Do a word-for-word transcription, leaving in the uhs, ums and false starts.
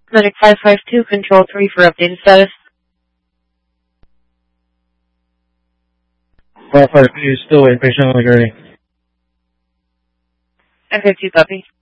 Medic five five two, Control three for updated status. five five two, still waiting, patient on the gurney. F fifty two, copy.